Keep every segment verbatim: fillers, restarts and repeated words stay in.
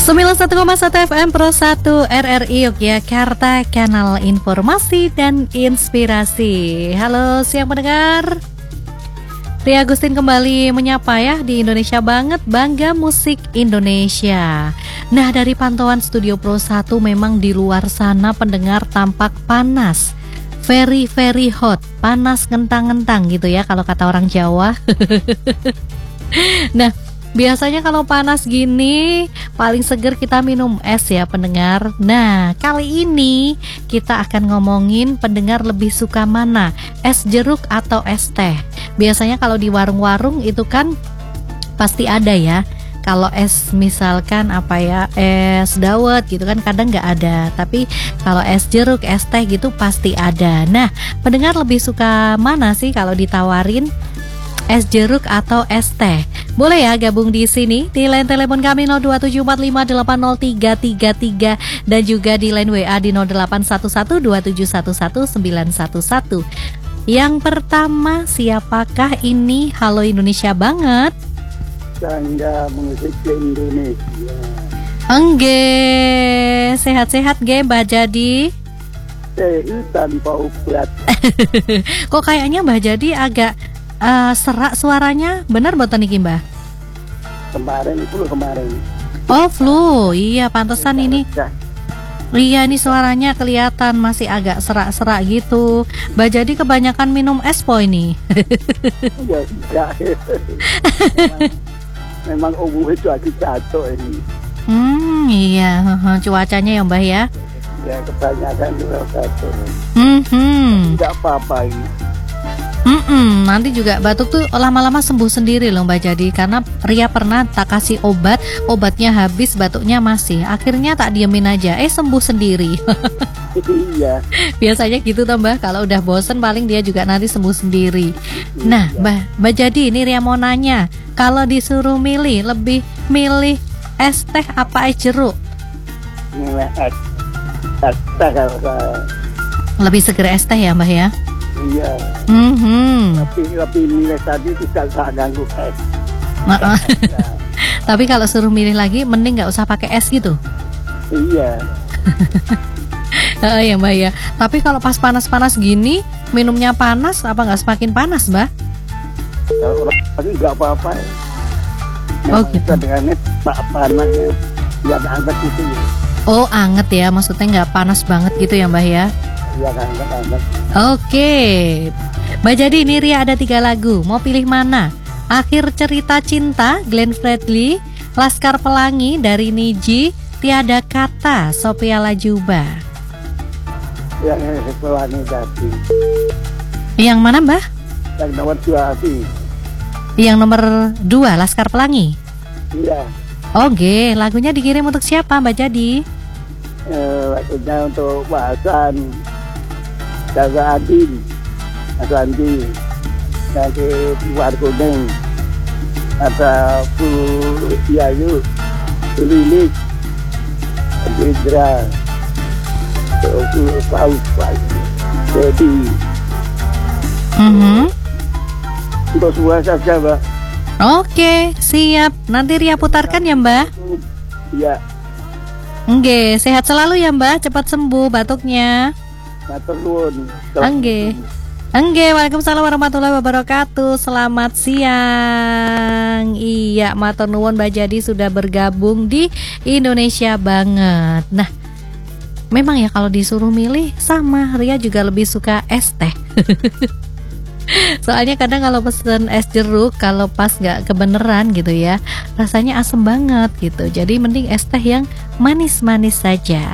sembilan puluh satu koma satu F M Pro satu R R I Yogyakarta, kanal informasi dan inspirasi. Halo siang pendengar, Ria Agustin kembali menyapa ya di Indonesia Banget, Bangga Musik Indonesia. Nah, dari pantauan Studio Pro satu memang di luar sana pendengar tampak panas, very very hot, panas ngentang-ngentang gitu ya kalau kata orang Jawa. Nah, biasanya kalau panas gini paling seger kita minum es ya pendengar. Nah, kali ini kita akan ngomongin pendengar lebih suka mana, es jeruk atau es teh. Biasanya kalau di warung-warung itu kan pasti ada ya. Kalau es misalkan apa ya, es dawet gitu kan kadang nggak ada. Tapi kalau es jeruk, es teh gitu pasti ada. Nah, pendengar lebih suka mana sih kalau ditawarin es jeruk atau es teh? Boleh ya gabung di sini di line telepon kami nol dua tujuh empat lima delapan nol tiga tiga tiga dan juga di line W A di nol delapan satu satu dua tujuh satu satu sembilan satu satu. Yang pertama, siapakah ini? Halo Indonesia Banget. Bangga Musik Indonesia. Engge, sehat-sehat ge Mbah Jadi. Sehat tanpa obat. Kok kayaknya Mbah Jadi agak Uh, serak suaranya, bener boten niki Mbah? Kemarin itu kemarin. Oh flu, iya pantesan ini. Iya ini suaranya kelihatan masih agak serak-serak gitu. Mbah Jadi kebanyakan minum es po ini. Ya tidak. Memang umumnya cuaca jatuh ini. Hmm iya, cuacanya ya Mbah ya. Ya kebanyakan juga jatuh. Hmm. Tidak apa-apa ini. Mm-mm, nanti juga batuk tuh lama-lama sembuh sendiri loh Mbak Jadi. Karena Ria pernah tak kasih obat, obatnya habis, batuknya masih. Akhirnya tak diemin aja, eh sembuh sendiri. Iya. Biasanya gitu tuh Mbak, kalau udah bosen paling dia juga nanti sembuh sendiri. Nah Mbak, Mbak Jadi ini Ria mau nanya, kalau disuruh milih, lebih milih es teh apa es jeruk? Milih es, es teh kalau saya. Lebih seger es teh ya Mbak ya? Iya. Mm-hmm. Tapi tapi milih tadi tidak usah ganggu es. Nah, tapi kalau suruh milih lagi, mending nggak usah pakai es gitu. Iya. Oh ya Mbak ya. Tapi kalau pas panas-panas gini, minumnya panas, apa nggak semakin panas Mbak? Kalau orang lagi nggak apa-apa. Oh gitu. Dengan es tak panasnya, nggak anget gitu ya. Oh anget ya, maksudnya nggak panas banget gitu ya Mbak ya? Iya kan, anget. Oke, Mbak Jadi ini Ria ada tiga lagu, mau pilih mana? Akhir Cerita Cinta, Glenn Fredly, Laskar Pelangi dari Niji, Tiada Kata, Sophia Latjuba. Yang Pelangi tadi. Yang mana Mbak? Yang nomor dua hati. Yang nomor dua, Laskar Pelangi. Iya. Oke, lagunya dikirim untuk siapa Mbak Jadi? Eh, lagunya untuk bahasan Jaga Adil, Mas Andi, dari luar kuning, ada Bu Yayu, Bu Lilik, Bu Indra, Bu Paus, jadi Mm-hmm. untuk semua saja Mbak. Oke, siap. Nanti Ria putarkan ya Mbak. Iya. Oke, sehat selalu ya Mbak, cepat sembuh batuknya. Matur nuwun. Oke. Oke, waalaikumsalam warahmatullahi wabarakatuh. Selamat siang. Iya, matur nuwun Mbak Jadi sudah bergabung di Indonesia Banget. Nah, memang ya kalau disuruh milih sama, Ria juga lebih suka es teh. Soalnya kadang kalau pesen es jeruk, kalau pas gak kebeneran gitu ya, rasanya asem banget gitu. Jadi mending es teh yang manis-manis saja.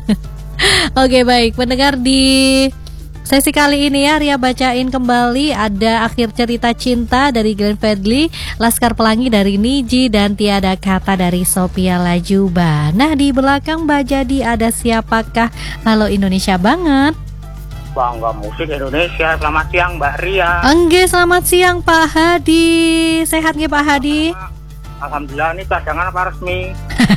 Oke baik, pendengar di sesi kali ini ya Ria bacain kembali ada Akhir Cerita Cinta dari Glenn Fredly, Laskar Pelangi dari Niji, dan Tiada Kata dari Sophia Latjuba. Nah di belakang Mbak Jadi ada siapakah? Halo Indonesia Banget. Bangga Musik Indonesia, selamat siang Mbak Ria. Engge, selamat siang Pak Hadi. Sehat nggih Pak Hadi? Alhamdulillah, ini cadangan apa resmi?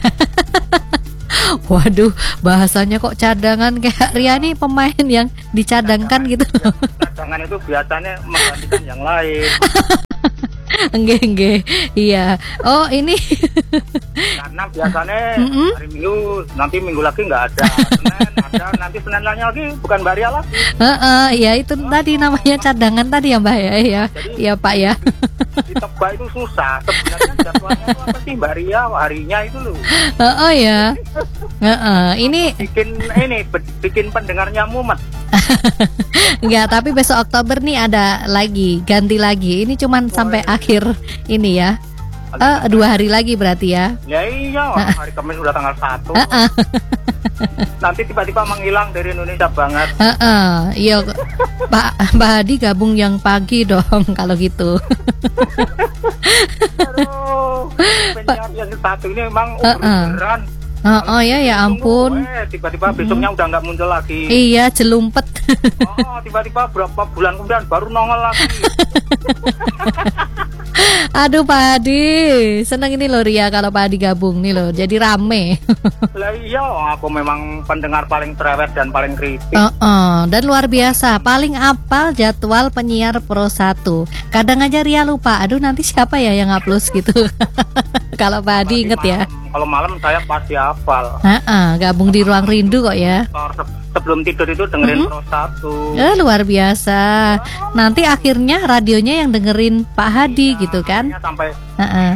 Waduh, bahasanya kok cadangan, kayak Ria nih pemain yang dicadangkan gitu. Cadangan itu biasanya menggantikan yang lain. Enggak, enggak. Iya. Oh, ini Karena biasanya Mm-mm. hari Minggu, nanti Minggu lagi nggak ada. Senin ada, nanti Senin lagi bukan Mbak Ria lagi. Heeh, ya itu tadi namanya cadangan tadi ya, Mbak ya. Ya, ya Pak ya. Ditebak itu susah. Sebenarnya jadwalnya itu apa sih Mbak Ria harinya itu loh. Heeh ya. Heeh, ini Bikin ini be- bikin pendengarnya mumet. enggak, tapi besok Oktober nih ada lagi, ganti lagi. Ini cuman sampai akhir ini ya. Eh, dua hari lagi berarti ya. Ya iya, hari Kamis udah tanggal satu. Heeh. Nanti tiba-tiba menghilang dari Indonesia banget. Heeh, iya Pak Mbak Hadi gabung yang pagi dong kalau gitu. Aduh, penyiar yang satu ini memang Uh-uh. beneran. Oh, oh ya ya ampun. Eh, tiba-tiba besoknya udah nggak muncul lagi. Iya, jelumpet. Oh, tiba-tiba berapa bulan kemudian baru nongol lagi. Aduh Pak Hadi, seneng ini loh Ria kalau Pak Hadi gabung nih loh, jadi rame. Lah iya, aku memang pendengar paling cerewet dan paling kritis. Oh, oh, dan luar biasa, paling apal jadwal penyiar Pro satu. Kadang aja Ria lupa, aduh nanti siapa ya yang upload gitu. Kalau Pak Hadi inget ya. Kalau malam saya pasti hafal. Heeh, gabung di Ruang Rindu kok ya. Se- Sebelum tidur itu dengerin Pro satu. Eh, luar biasa. Nanti akhirnya radionya yang dengerin Pak Hadi gitu kan. Akhirnya sampai Heeh.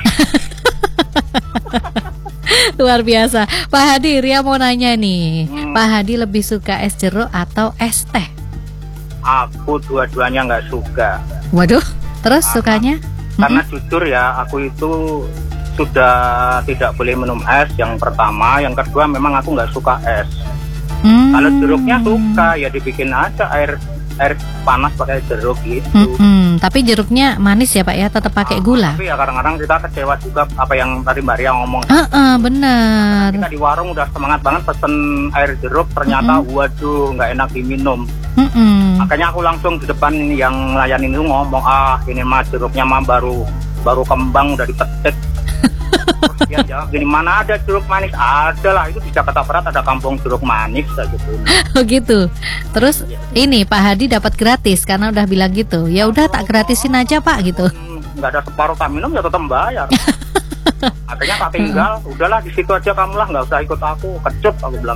Luar biasa. Pak Hadi, Ria mau nanya nih. Hmm. Pak Hadi lebih suka es jeruk atau es teh? aku dua-duanya nggak suka. Waduh, terus sukanya? Karena jujur ya, aku itu sudah tidak boleh minum es. Yang pertama, yang kedua memang aku nggak suka es. Hmm. Kalau jeruknya suka, ya dibikin aja air air panas pakai jeruk gitu. Mm-mm. Tapi jeruknya manis ya Pak ya, tetap pakai gula. Tapi ya kadang-kadang kita kecewa juga apa yang tadi Mbak Ria ngomong. Heeh, benar. Kita di warung udah semangat banget pesen air jeruk, ternyata waduh nggak enak diminum. Mm-mm. Makanya aku langsung di depan yang ngelayanin itu ngomong, ah ini mah jeruknya mah baru baru kembang udah dipetik. Terus dia jawab gini, mana ada jeruk manis? Ada lah, itu di Jakarta Barat ada kampung jeruk manis kayak gitu. Oh gitu. Terus ini Pak Hadi dapat gratis karena udah bilang gitu. Ya udah tak gratisin aja Pak gitu. Hmm, nggak ada separuh tak minum ya tetap bayar. Akhirnya tak tinggal, udahlah di situ aja kamu lah, nggak usah ikut aku, kecut aku bilang.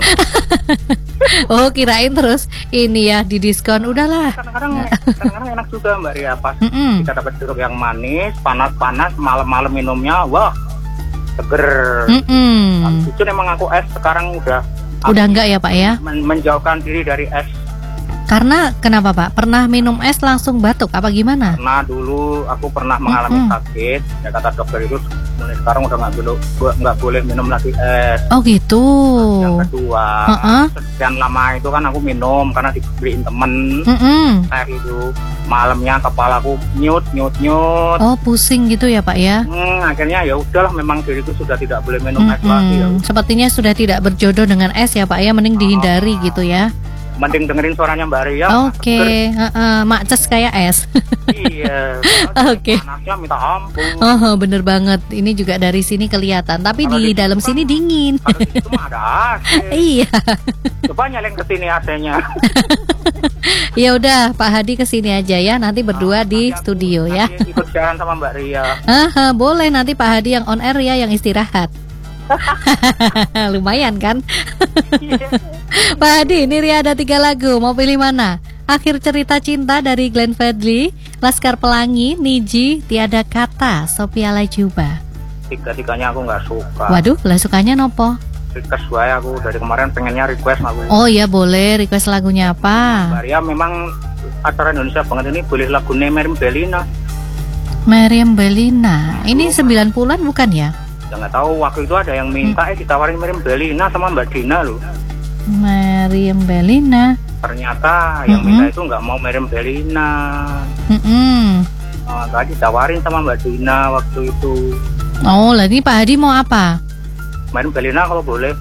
Oh kirain terus ini ya di diskon, udahlah. Kadang-kadang kadang-kadang enak juga Mbak Ria, pas Mm-mm. kita dapat jeruk yang manis, panas-panas, malam-malam minumnya, wah seger. Mm-mm. Jujur emang aku es sekarang udah Udah enggak ya Pak ya? men- menjauhkan diri dari es. Karena kenapa Pak? Pernah minum es langsung batuk apa gimana? Karena dulu aku pernah mengalami Mm-mm. sakit, ya kata dokter itu mulai sekarang udah nggak boleh nggak boleh minum lagi es. Oh gitu. Yang kedua, Uh-uh. sekian lama itu kan aku minum karena dibeliin temen Mm-mm. teh itu, malamnya kepalaku nyut nyut nyut. Oh pusing gitu ya Pak ya? Hmm, akhirnya ya udahlah, memang diriku sudah tidak boleh minum es lagi ya. Mm-mm. Sepertinya sudah tidak berjodoh dengan es ya Pak ya, mending dihindari gitu ya. Mending dengerin suaranya Mbak Ria. Oke, heeh, makces kayak es. Iya. Oke. Panasnya minta ampun. Oh, bener banget. Ini juga dari sini kelihatan, tapi Kalau di di dalam situ sini kan- dingin. Kalau di situ mah ada A C. Iya. Coba nyalin ke sini A C-nya. Ya udah, Pak Hadi kesini aja ya. Nanti berdua di Nanti aku- studio ya. nanti ikut jalan sama Mbak Ria. Aha, boleh nanti Pak Hadi yang on air ya, yang istirahat. Lumayan kan? Pak Hadi, ini Ria ada tiga lagu. Mau pilih mana? Akhir Cerita Cinta dari Glenn Fredly, Laskar Pelangi, Niji, Tiada Kata, Sophia Lajuba. Tiga-tiganya aku nggak suka. Waduh, lah sukanya nopo? Request wae aku dari kemarin pengennya request aku. Oh ya boleh, request lagunya apa? Mbak Ria memang acara Indonesia banget ini, boleh lagu Meriam Bellina. Meriam Bellina. Ini sembilan puluhan bukan ya? Ya nggak tahu, waktu itu ada yang minta eh ditawarin Meriam Bellina sama Mbak Dina loh. Meriam Bellina. Ternyata yang Mm-mm. minta itu nggak mau Meriam Bellina. Mm-mm. Nah, tadi ditawarin sama Mbak Dina waktu itu. Oh, lah ini Pak Hadi mau apa? Meriam Bellina kalau boleh.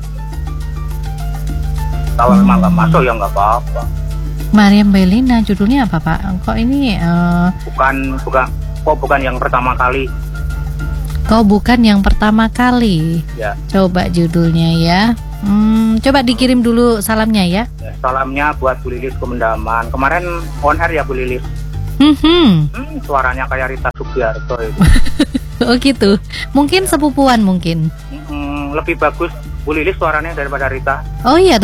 Kalau memang nggak masuk ya nggak apa-apa. Meriam Bellina, judulnya apa Pak? Kok ini eh, Bukan bukan kok bukan yang pertama kali. Kau bukan yang pertama kali. Ya. Coba judulnya ya. Hmm, coba dikirim dulu salamnya ya. Ya, salamnya buat Bu Lilis Kemendaman. Kemarin on air ya Bu Lilis. Hmm. Hmm, suaranya kayak Rita Sugiarto itu. Oh gitu. Mungkin sepupuan mungkin. Hmm, lebih bagus Bu Lilis suaranya daripada Rita. Oh iya.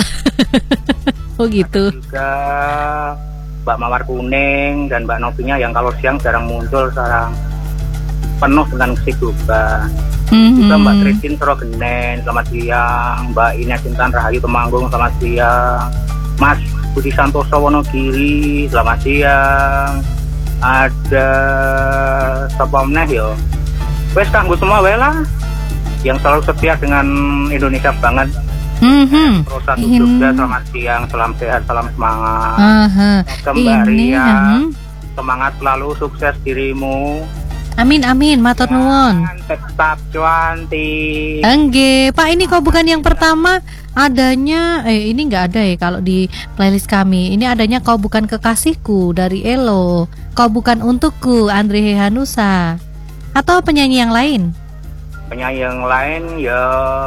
Oh gitu. Juga Mbak Mawar Kuning dan Mbak Novinya yang kalau siang jarang muncul, sekarang penuh dengan kesibukan. Hmm. Juga Mbak Christine Sorogenen, selamat siang. Mbak Ines Intan Rahayu Temanggung, selamat siang. Mas Budi Santoso Wonogiri, selamat siang. Ada sapa meneh yo. Wes kanggo semua wae lah yang selalu setia dengan Indonesia banget. Hmm. Rosa In... juga selamat siang, salam sehat, salam semangat. Aha. Kembali Ini, ya, hmm. semangat selalu, sukses dirimu. Amin amin, matur nuwun. Tetap cantik. Engge, Pak, ini kok bukan yang pertama adanya, eh ini nggak ada ya kalau di playlist kami. Ini adanya Kau Bukan Kekasihku dari Elo, Kau Bukan Untukku Andre Hehanusa, atau penyanyi yang lain? Penyanyi yang lain ya.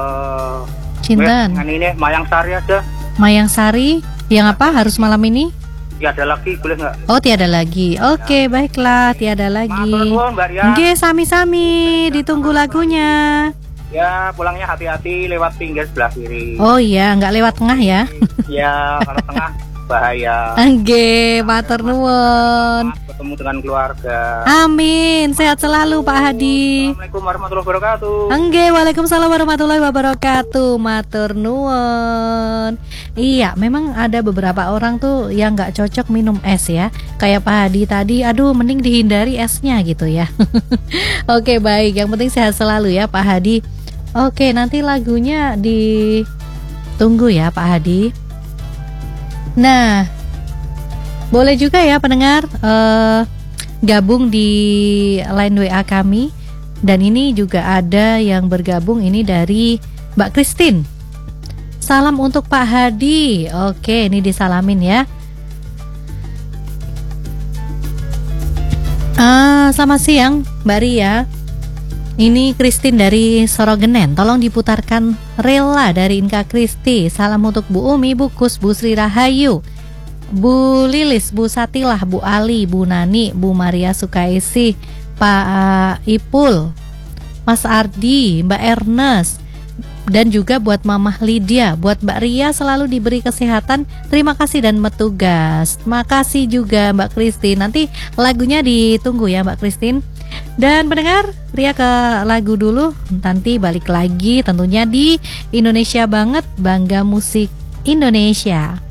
Cinten. Dengan ini Mayang Sari aja. Mayang Sari, yang apa harus malam ini? Ya ada lagi, boleh nggak? Oh tiada lagi. Oke, baiklah, tiada lagi. Matur nuwun, Mbak Ria. Engge, sami-sami, ditunggu lagunya. Ya pulangnya hati-hati lewat pinggir sebelah kiri. Oh iya, nggak lewat tengah ya. Ya kalau tengah bahaya. Engge, matur nuwun. Ketemu dengan keluarga. Amin, sehat selalu Pak Hadi. Assalamualaikum warahmatullahi wabarakatuh. Engge, waalaikumsalam warahmatullahi wabarakatuh. Matur nuwun. Iya, memang ada beberapa orang tuh yang nggak cocok minum es ya. Kayak Pak Hadi tadi, aduh mending dihindari esnya gitu ya. Oke baik, yang penting sehat selalu ya Pak Hadi. Oke, nanti lagunya ditunggu ya Pak Hadi. Nah, boleh juga ya pendengar uh, gabung di line W A kami. Dan ini juga ada yang bergabung, ini dari Mbak Christine. Salam untuk Pak Hadi. Oke, ini disalamin ya. Ah, selamat siang Mbak Ria. Ini Christine dari Sorogenen. Tolong diputarkan Rela dari Inka Kristi. Salam untuk Bu Umi, Bu Kus, Bu Sri Rahayu, Bu Lilis, Bu Satilah, Bu Ali, Bu Nani, Bu Maria Sukaisi, Pak Ipul, Mas Ardi, Mbak Ernest, dan juga buat Mamah Lydia, buat Mbak Ria selalu diberi kesehatan. Terima kasih dan bertugas. Terima kasih juga Mbak Christine. Nanti lagunya ditunggu ya Mbak Christine. Dan pendengar, Ria ke lagu dulu. Nanti balik lagi tentunya di Indonesia Banget, Bangga Musik Indonesia.